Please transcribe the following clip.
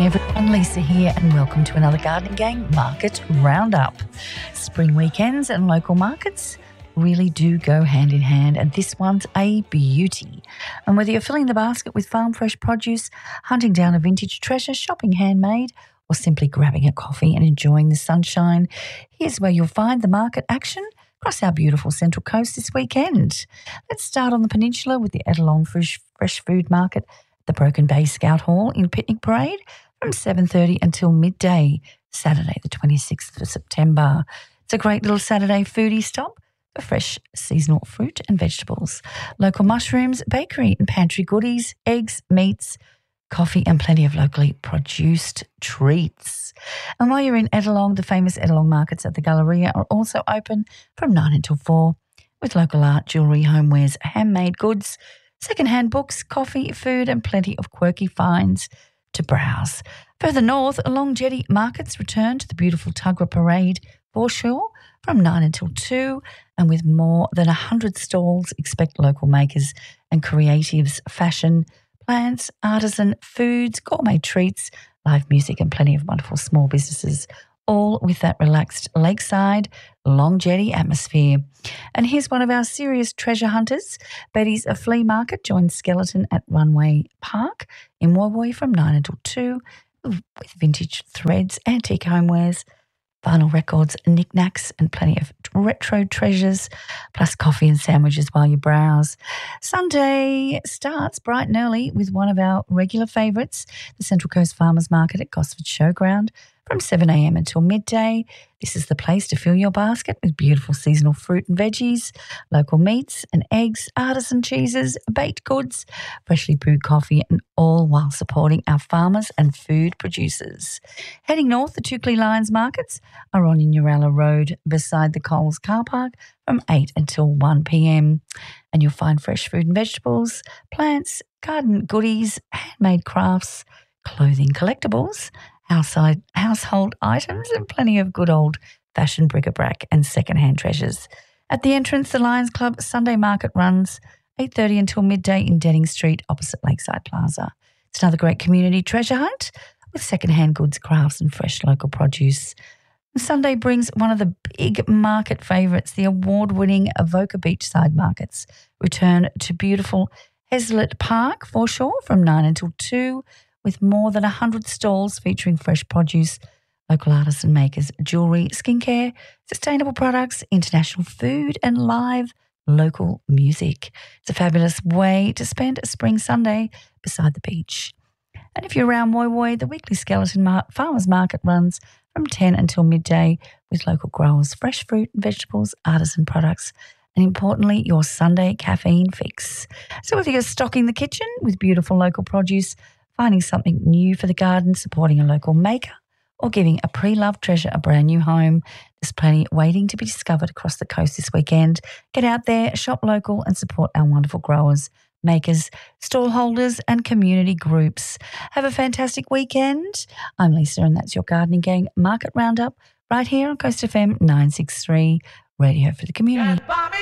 everyone, Lisa here and welcome to another Gardening Gang Market Roundup. Spring weekends and local markets really do go hand in hand, and this one's a beauty. And whether you're filling the basket with farm fresh produce, hunting down a vintage treasure, shopping handmade, or simply grabbing a coffee and enjoying the sunshine, here's where you'll find the market action across our beautiful Central Coast this weekend. Let's start on the peninsula with the Ettalong Fresh Food Market at the Broken Bay Scout Hall in Picnic Parade from 7:30 until midday, Saturday the 26th of September. It's a great little Saturday foodie stop for fresh seasonal fruit and vegetables, local mushrooms, bakery and pantry goodies, eggs, meats, coffee and plenty of locally produced treats. And while you're in Ettalong, the famous Ettalong markets at the Galleria are also open from 9 until 4 with local art, jewellery, homewares, handmade goods, second-hand books, coffee, food and plenty of quirky finds to browse. Further north, along Jetty markets return to the beautiful Tuggerah Parade foreshore from 9 until 2, and with more than 100 stalls, expect local makers and creatives, fashion, plants, artisan, foods, gourmet treats, live music and plenty of wonderful small businesses, all with that relaxed lakeside, long jetty atmosphere. And here's one of our serious treasure hunters. Betty's A Flea Market joins Skeleton at Runway Park in Woy Woy from 9 until 2 with vintage threads, antique homewares, vinyl records, knickknacks and plenty of retro treasures, plus coffee and sandwiches while you browse. Sunday starts bright and early with one of our regular favourites, the Central Coast Farmers Market at Gosford Showground from 7 a.m. until midday. This is the place to fill your basket with beautiful seasonal fruit and veggies, local meats and eggs, artisan cheeses, baked goods, freshly brewed coffee, and all while supporting our farmers and food producers. Heading north, the Tukley Lions markets are on Inuralla Road beside the Coles car park from 8 until 1 p.m. And you'll find fresh fruit and vegetables, plants, garden goodies, handmade crafts, clothing, collectibles, household items and plenty of good old-fashioned bric-a-brac and second-hand treasures. At the entrance, the Lions Club Sunday Market runs 8:30 until midday in Denning Street opposite Lakeside Plaza. It's another great community treasure hunt with second-hand goods, crafts and fresh local produce. Sunday brings one of the big market favourites, the award-winning Avoca Beachside Markets. Return to beautiful Hazlitt Park foreshore from 9 until 2 with more than 100 stalls featuring fresh produce, local artisan makers, jewellery, skincare, sustainable products, international food and live local music. It's a fabulous way to spend a spring Sunday beside the beach. And if you're around Woy Woy, the weekly Skeleton Farmers Market runs from 10 until midday with local growers, fresh fruit and vegetables, artisan products, and importantly, your Sunday caffeine fix. So whether you're stocking the kitchen with beautiful local produce, finding something new for the garden, supporting a local maker, or giving a pre-loved treasure a brand new home, there's plenty waiting to be discovered across the coast this weekend. Get out there, shop local and support our wonderful growers, makers, stall holders and community groups. Have a fantastic weekend. I'm Lisa and that's your Gardening Gang Market Roundup right here on Coast FM 963, radio for the community.